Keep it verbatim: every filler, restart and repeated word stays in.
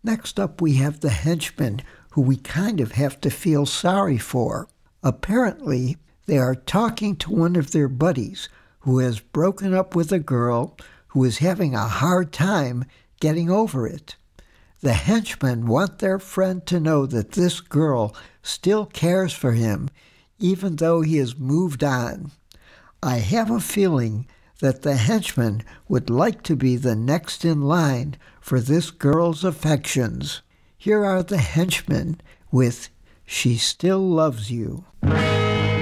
Next up, we have the henchman, who we kind of have to feel sorry for. Apparently, they are talking to one of their buddies who has broken up with a girl who is having a hard time getting over it. The henchmen want their friend to know that this girl still cares for him, even though he has moved on. I have a feeling that the henchman would like to be the next in line for this girl's affections. Here are the henchmen with She Still Loves You.